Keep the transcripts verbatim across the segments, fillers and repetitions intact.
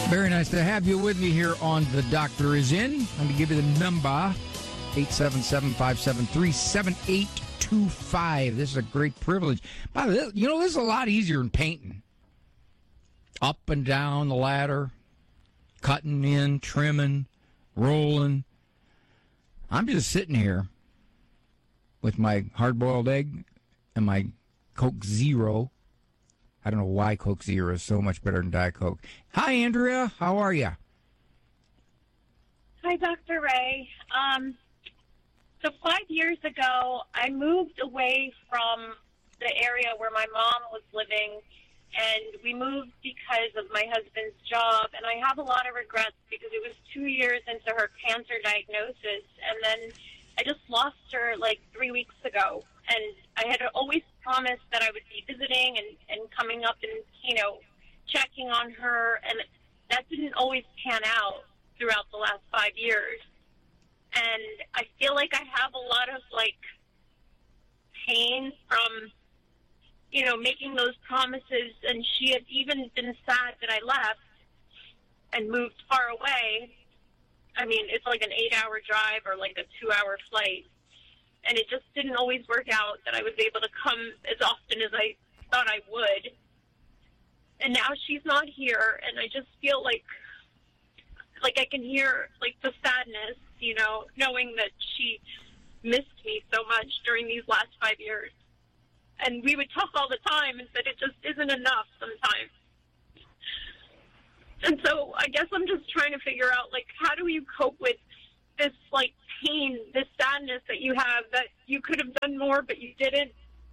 Very nice to have you with me here on The Doctor Is In. Let me give you the number, eight seven seven, five seven three, seven eight two five. This is a great privilege. By the way, you know, this is a lot easier than painting. Up and down the ladder, cutting in, trimming, rolling. I'm just sitting here with my hard-boiled egg and my Coke Zero. I don't know why Coke Zero is so much better than Diet Coke. Hi, Andrea. How are you? Hi, Doctor Ray. Um, so five years ago, I moved away from the area where my mom was living, and we moved because of my husband's job, and I have a lot of regrets because it was two years into her cancer diagnosis, and then I just lost her like three weeks ago, and I had always promised that I would be visiting and, and coming up and, you know, checking on her, and that didn't always pan out throughout the last five years. And I feel like I have a lot of, like, pain from, you know, making those promises, and she had even been sad that I left and moved far away. I mean, it's like an eight-hour drive or like a two-hour flight. And it just didn't always work out that I was able to come as often as I thought I would. And now she's not here, and I just feel like like I can hear like the sadness, you know, knowing that she missed me so much during these last five years. And we would talk all the time and said it just isn't enough sometimes. And so I guess I'm just trying to figure out, like, how do you cope with this, like, pain, this sadness that you have, that you could have done more, but you didn't.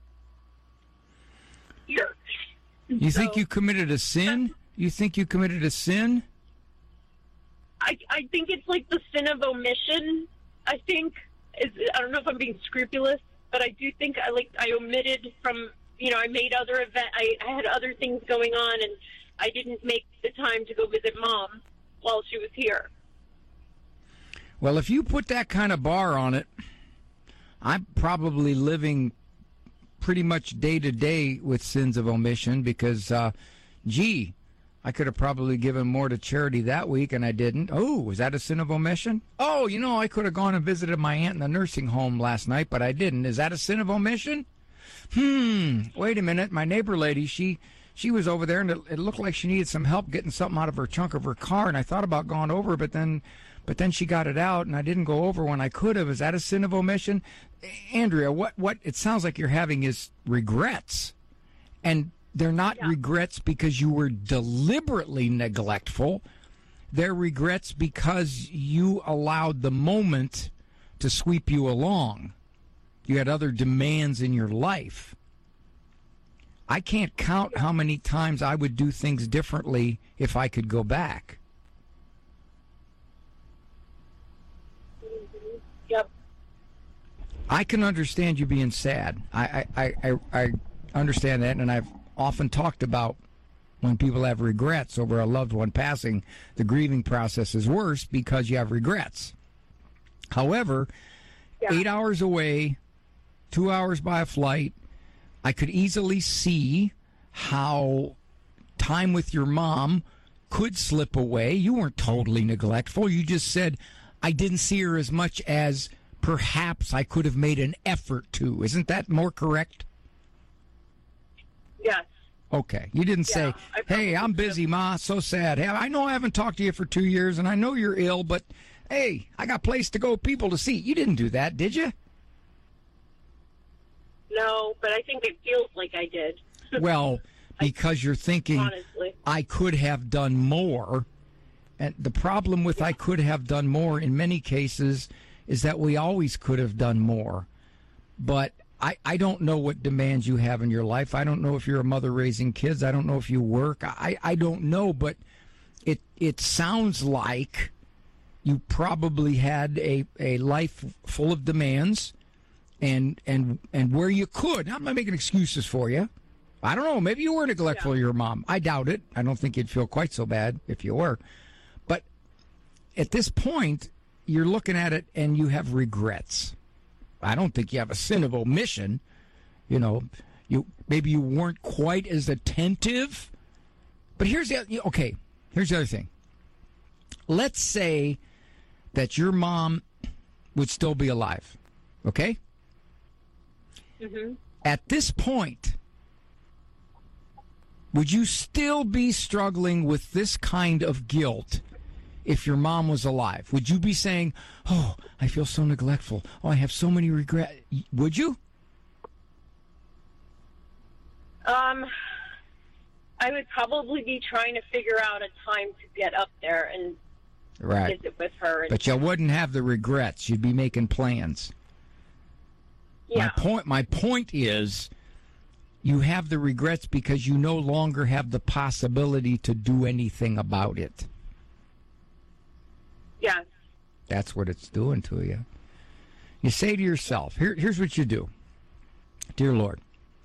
Here. You So, think you committed a sin? You think you committed a sin? I, I think it's like the sin of omission. I think, is, I don't know if I'm being scrupulous, but I do think I, like, I omitted from, you know, I made other event, I, I had other things going on, and I didn't make the time to go visit Mom while she was here. Well, if you put that kind of bar on it, I'm probably living pretty much day to day with sins of omission because, uh, gee, I could have probably given more to charity that week and I didn't. Oh, was that a sin of omission? Oh, you know, I could have gone and visited my aunt in the nursing home last night, but I didn't. Is that a sin of omission? Hmm, wait a minute. My neighbor lady, she she was over there and it, it looked like she needed some help getting something out of her trunk of her car, and I thought about going over, but then but then she got it out and I didn't go over when I could have. Is that a sin of omission? Andrea, what, what it sounds like you're having is regrets. And they're not Yeah. regrets because you were deliberately neglectful. They're regrets because you allowed the moment to sweep you along. You had other demands in your life. I can't count how many times I would do things differently if I could go back. Yep. I can understand you being sad. I, I, I, I understand that, and I've often talked about when people have regrets over a loved one passing, the grieving process is worse because you have regrets. However, Yeah. eight hours away, two hours by a flight, I could easily see how time with your mom could slip away. You weren't totally neglectful. You just said, I didn't see her as much as perhaps I could have made an effort to. Isn't that more correct? Yes. Okay. You didn't Yeah, say, I probably hey, I'm busy, Ma, so sad. Hey, I know I haven't talked to you for two years, and I know you're ill, but, hey, I got place to go, people to see. You didn't do that, did you? No, but I think it feels like I did. Well, because you're thinking, Honestly. I could have done more. And the problem with I could have done more in many cases is that we always could have done more. But I, I don't know what demands you have in your life. I don't know if you're a mother raising kids. I don't know if you work. I, I don't know, but it it sounds like you probably had a, a life full of demands, and and and where you could. I'm not making excuses for you. I don't know. Maybe you were neglectful of your mom. I doubt it. I don't think you'd feel quite so bad if you were. But at this point, you're looking at it and you have regrets. I don't think you have a sin of omission. You know, you maybe you weren't quite as attentive. But here's the okay. Here's the other thing. let's say that your mom would still be alive, okay? Mm-hmm. At this point, would you still be struggling with this kind of guilt if your mom was alive? Would you be saying, oh, I feel so neglectful. Oh, I have so many regrets. Would you? Um, I would probably be trying to figure out a time to get up there and right. visit with her. And, but you wouldn't have the regrets. You'd be making plans. yeah. My point, my point is, you have the regrets because you no longer have the possibility to do anything about it. Yes. That's what it's doing to you. You say to yourself, Here, here's what you do. Dear Lord,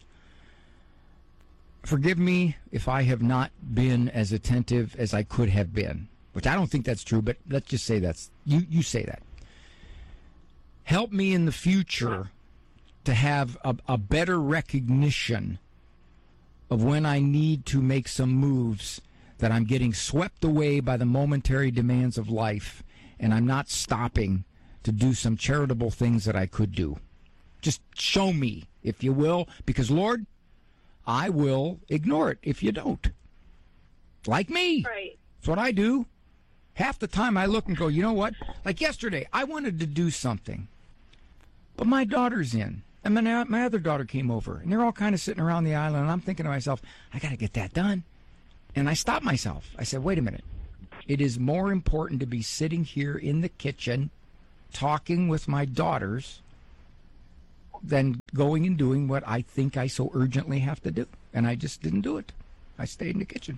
forgive me if I have not been as attentive as I could have been, which I don't think that's true, but let's just say that's, you, you say that. Help me in the future to have a, a better recognition of when I need to make some moves, that I'm getting swept away by the momentary demands of life, and I'm not stopping to do some charitable things that I could do. Just show me, if you will, because, Lord, I will ignore it if you don't. Like me. Right. That's what I do. Half the time I look and go, you know what? Like yesterday, I wanted to do something, but my daughter's in. And my, my other daughter came over, and they're all kind of sitting around the island, and I'm thinking to myself, I got to get that done. And I stopped myself. I said, wait a minute. It is more important to be sitting here in the kitchen talking with my daughters than going and doing what I think I so urgently have to do. And I just didn't do it. I stayed in the kitchen.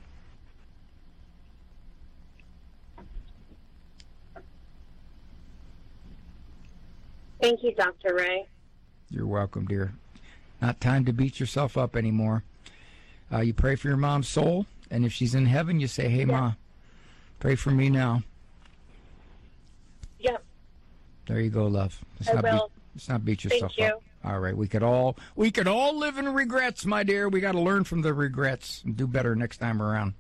Thank you, Doctor Ray. You're welcome, dear. Not time to beat yourself up anymore. Uh, you pray for your mom's soul, and if she's in heaven, you say, hey, yeah. Ma, pray for me now. Yep. There you go, love. Let's I not will. Beat, let's not beat yourself Thank up. you. All right, we could all we could all live in regrets, my dear. We got to learn from the regrets and do better next time around.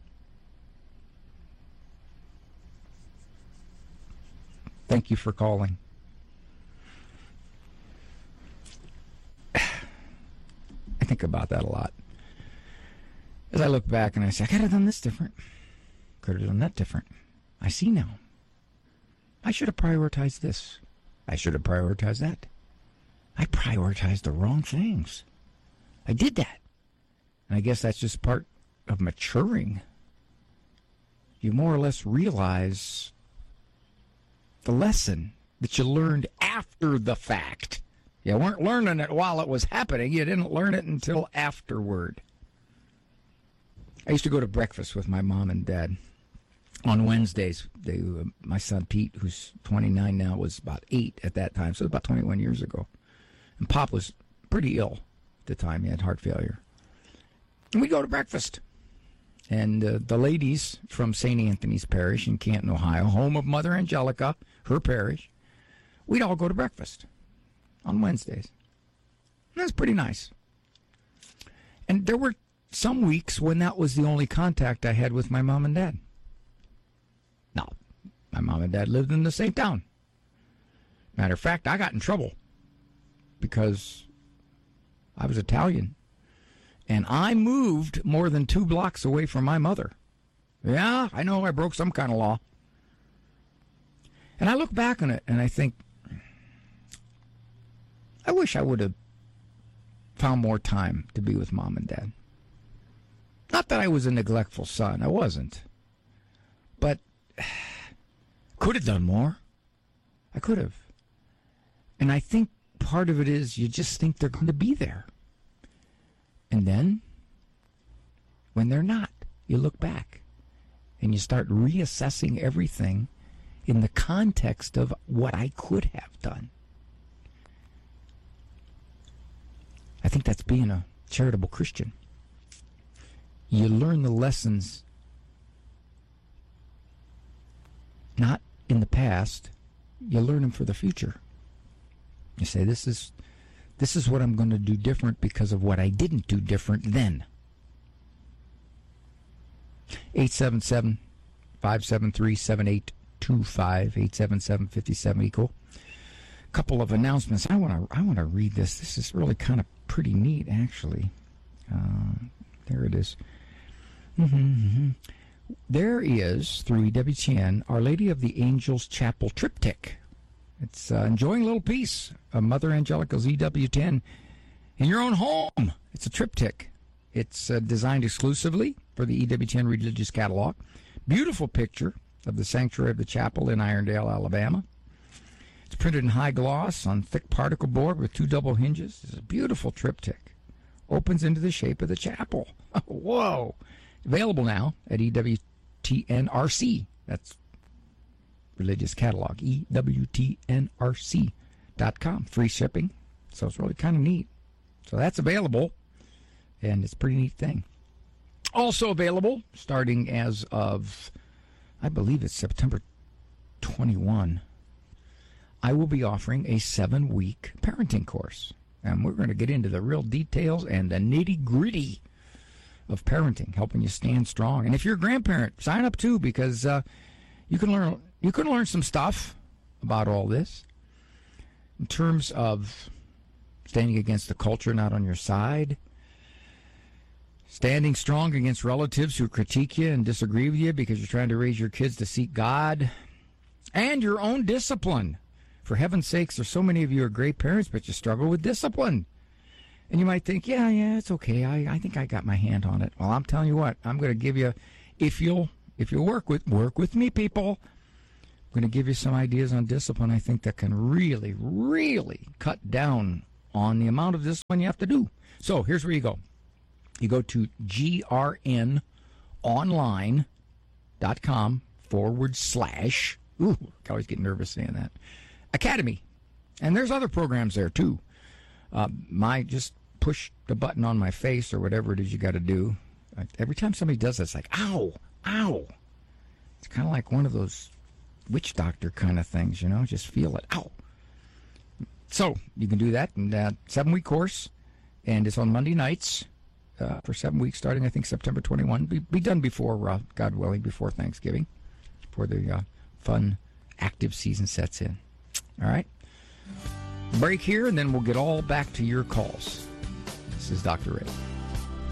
Thank you for calling. I think about that a lot. As I look back and I say, I could have done this different. Could have done that different. I see now. I should have prioritized this. I should have prioritized that. I prioritized the wrong things. I did that. And I guess that's just part of maturing. You more or less realize the lesson that you learned after the fact. You weren't learning it while it was happening. You didn't learn it until afterward. I used to go to breakfast with my mom and dad on Wednesdays. They, uh, my son Pete, who's twenty-nine now, was about eight at that time, so about twenty-one years ago. And Pop was pretty ill at the time. He had heart failure. And we'd go to breakfast. And uh, the ladies from Saint Anthony's Parish in Canton, Ohio, home of Mother Angelica, her parish, we'd all go to breakfast on Wednesdays. And that's pretty nice. And there were some weeks when that was the only contact I had with my mom and dad. Now, my mom and dad lived in the same town. Matter of fact, I got in trouble because I was Italian. And I moved more than two blocks away from my mother. Yeah, I know I broke some kind of law. And I look back on it and I think, I wish I would have found more time to be with Mom and Dad. Not that I was a neglectful son. I wasn't. But could have done more. I could have. And I think part of it is you just think they're going to be there. And then, when they're not, you look back and you start reassessing everything in the context of what I could have done. I think that's being a charitable Christian. You learn the lessons not in the past, you learn them for the future. You say, this is this is what I'm going to do different because of what I didn't do different then. eight seven seven, five seven three, seven eight two five, eight seven seven, five seven equal. Couple of announcements. I want to I want to read this. This is really kind of pretty neat, actually. Uh, there it is. Mm-hmm, mm-hmm. There is, through E W T N, Our Lady of the Angels Chapel Triptych. It's uh, enjoying a little piece of Mother Angelica's E W ten in your own home. It's a triptych. It's uh, designed exclusively for the E W T N Religious Catalog. Beautiful picture of the sanctuary of the chapel in Irondale, Alabama. It's printed in high gloss on thick particle board with two double hinges. It's a beautiful triptych. Opens into the shape of the chapel. Whoa! Available now at E W T N R C. That's Religious Catalog. E W T N R C dot com. Free shipping. So it's really kind of neat. So that's available, and it's a pretty neat thing. Also available, starting as of, I believe it's September twenty-first, I will be offering a seven-week parenting course. And we're going to get into the real details and the nitty-gritty of parenting, helping you stand strong. And if you're a grandparent, sign up too, because uh, you can learn you can learn some stuff about all this in terms of standing against the culture not on your side, standing strong against relatives who critique you and disagree with you because you're trying to raise your kids to seek God, and your own discipline. For heaven's sakes, there's so many of you are great parents, but you struggle with discipline. And you might think, yeah, yeah, it's okay. I, I think I got my hand on it. Well, I'm telling you what, I'm going to give you, if you'll if you'll work with work with me, people, I'm going to give you some ideas on discipline I think that can really, really cut down on the amount of discipline you have to do. So here's where you go. You go to grnonline.com forward slash, ooh, I always get nervous saying that, Academy. And there's other programs there too. Uh, my just push the button on my face or whatever it is you got to do. Every time somebody does that, it's like, ow, ow. It's kind of like one of those witch doctor kind of things, you know, just feel it, ow. So you can do that in that seven-week course, and it's on Monday nights uh, for seven weeks, starting, I think, September twenty-first. Be, be done before, uh, God willing, before Thanksgiving, before the uh, fun, active season sets in. All right? Break here, and then we'll get all back to your calls. This is Doctor Ray.